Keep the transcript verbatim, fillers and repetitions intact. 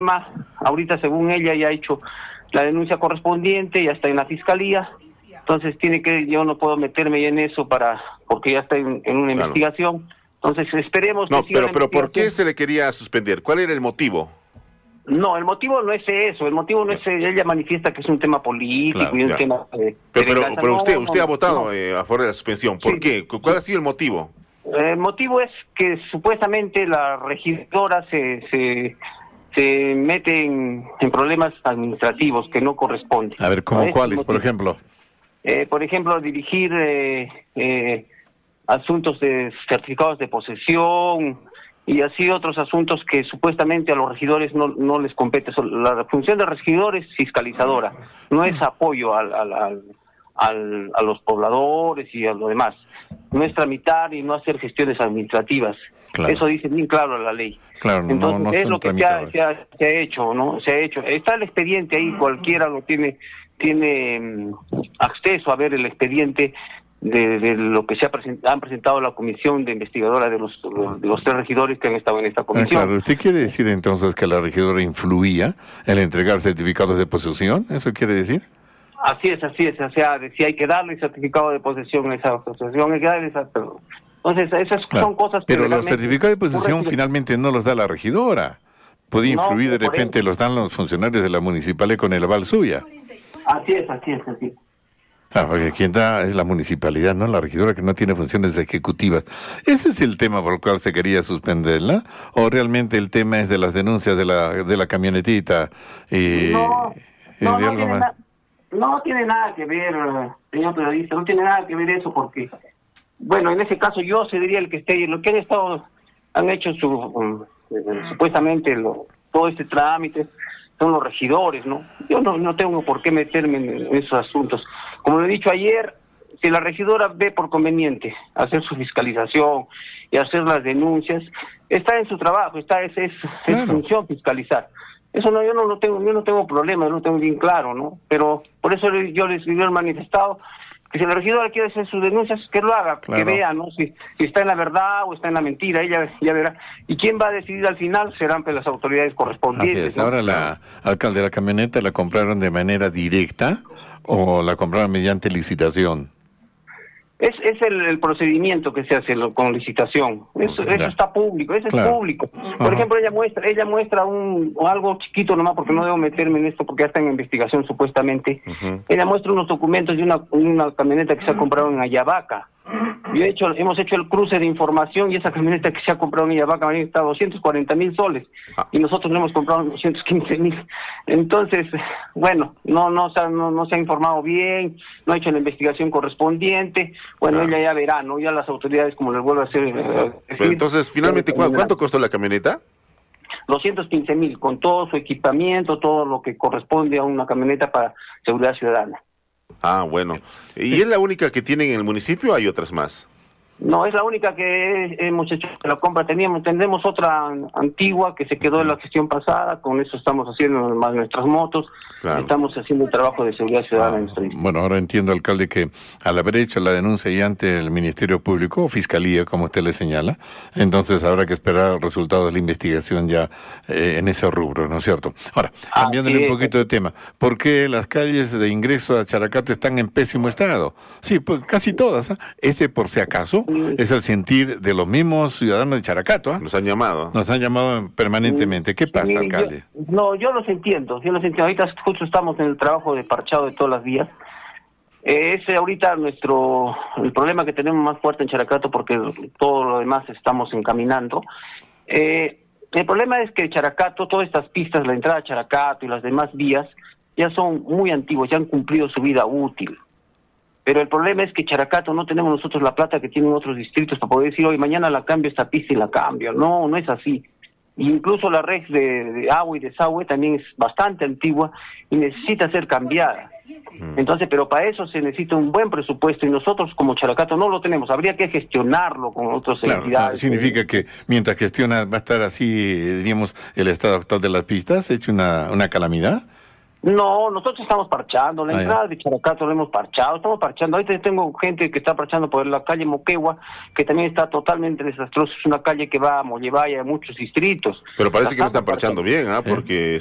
ahorita según ella ya ha hecho la denuncia correspondiente, ya está en la fiscalía, entonces tiene que, yo no puedo meterme en eso para, porque ya está en, en una claro. investigación, entonces esperemos no, que siga pero, pero ¿por qué se le quería suspender? ¿Cuál era el motivo? No, el motivo no es eso, el motivo no es, ella manifiesta que es un tema político claro, y un ya. tema de... Pero, pero, pero usted, usted no, ha votado no. eh, a favor de la suspensión, ¿por sí. qué? ¿Cuál ha sido el motivo? El motivo es que supuestamente la regidora se... se se mete en, en problemas administrativos que no corresponden. A ver, ¿cómo cuáles, por ejemplo? Eh, por ejemplo, dirigir eh, eh, asuntos de certificados de posesión y así otros asuntos que supuestamente a los regidores no, no les compete. La función del regidor es fiscalizadora, no es apoyo al, al, al, al, a los pobladores y a lo demás. No es tramitar y no hacer gestiones administrativas. Claro. Eso dice bien claro la ley. Claro, entonces no, no es lo que se ha, se, ha, se ha hecho, ¿no? Se ha hecho. Está el expediente ahí, cualquiera lo tiene, tiene um, acceso a ver el expediente de, de lo que se ha present, han presentado la comisión de investigadora de los, de los tres regidores que han estado en esta comisión. Ah, claro, ¿usted quiere decir entonces que la regidora influía en entregar certificados de posesión? ¿Eso quiere decir? Así es, así es. O sea, si hay que darle certificado de posesión a esa asociación, hay que darle esa... Entonces, esas claro, son cosas que... Pero los certificados de posesión finalmente no los da la regidora. Puede influir, no, de repente eso. Los dan los funcionarios de la municipalidad con el aval suya. Así es, así es, así es. Ah, porque quien da es la municipalidad, no la regidora, que no tiene funciones ejecutivas. ¿Ese es el tema por el cual se quería suspenderla? ¿O realmente el tema es de las denuncias de la de la camionetita? Y, no, y no, de no, algo tiene más? Na, no tiene nada que ver, señor periodista, no tiene nada que ver eso porque... Bueno, en ese caso yo sería el que esté, lo que han estado, han hecho su, um, eh, supuestamente lo, todo este trámite, son los regidores, ¿no? Yo no, no tengo por qué meterme en, en esos asuntos. Como lo he dicho ayer, si la regidora ve por conveniente hacer su fiscalización y hacer las denuncias, está en su trabajo, está es, es, claro. es función fiscalizar. Eso no, yo no lo tengo, yo no tengo problema, yo lo tengo bien claro, ¿no? Pero por eso yo les he manifestado que si la regidora quiere hacer sus denuncias, que lo haga, claro. que vea, ¿no? Si, si está en la verdad o está en la mentira, ella ya verá. Y quién va a decidir al final serán pues las autoridades correspondientes. Así es. ¿no? Ahora la alcalde de la camioneta la compraron de manera directa o la compraron mediante licitación. Es, es el, el procedimiento que se hace lo, con licitación. Eso, eso está público, eso claro. es público. Por uh-huh. ejemplo, ella muestra ella muestra un algo chiquito nomás, porque no debo meterme en esto, porque ya está en investigación supuestamente. Uh-huh. Ella muestra unos documentos de una, una camioneta que se ha comprado en Ayabaca. Yo he hecho, hemos hecho el cruce de información y esa camioneta que se ha comprado en Ayabaca está a doscientos cuarenta mil soles ah. y nosotros no hemos comprado doscientos quince mil. Entonces, bueno, no no, no no se ha informado bien, no ha hecho la investigación correspondiente. Bueno, ah. ella ya verá, ¿no? Ya las autoridades, como les vuelvo a hacer... Eh, Pero entonces, finalmente, ¿cu ¿cuánto costó la camioneta? doscientos quince mil, con todo su equipamiento, todo lo que corresponde a una camioneta para seguridad ciudadana. Ah, bueno. ¿Y es la única que tienen en el municipio o hay otras más? No, es la única que hemos hecho la compra. Teníamos, tendremos otra antigua que se quedó en la gestión pasada, con eso estamos haciendo más nuestras motos, claro. Estamos haciendo el trabajo de seguridad ciudadana. Ah, en nuestro bueno, ahora entiendo, alcalde, que al haber hecho la denuncia ya ante el Ministerio Público o Fiscalía, como usted le señala, entonces habrá que esperar el resultado de la investigación ya eh, en ese rubro, ¿no es cierto? Ahora, cambiándole un poquito de tema, ¿por qué las calles de ingreso a Characato están en pésimo estado? Sí, pues casi todas, ¿eh? Ese por si acaso es el sentir de los mismos ciudadanos de Characato. ¿eh? Nos han llamado. Nos han llamado permanentemente. ¿Qué pasa, sí, alcalde? Yo, no, yo los entiendo, yo los entiendo. Ahorita justo estamos en el trabajo de parchado de todas las vías. Eh, ese ahorita nuestro, el problema que tenemos más fuerte en Characato, porque todo lo demás estamos encaminando. Eh, el problema es que Characato, todas estas pistas, la entrada a Characato y las demás vías, ya son muy antiguas, ya han cumplido su vida útil. Pero el problema es que Characato no tenemos nosotros la plata que tienen otros distritos para poder decir, hoy mañana la cambio esta pista y la cambio. No, no es así. Incluso la red de, de agua y desagüe también es bastante antigua y necesita ser cambiada. Entonces, pero para eso se necesita un buen presupuesto y nosotros como Characato no lo tenemos. Habría que gestionarlo con otras claro, entidades. Significa que mientras gestiona va a estar así, diríamos, el estado actual de las pistas, hecho una, una calamidad. No, nosotros estamos parchando, la ah, entrada ya. de Characato lo hemos parchado, estamos parchando. Ahorita tengo gente que está parchando por la calle Moquegua, que también está totalmente desastrosa, es una calle que va a Mollevaya, a muchos distritos. Pero parece La que no están estamos parchando bien, ¿ah? Sí. Porque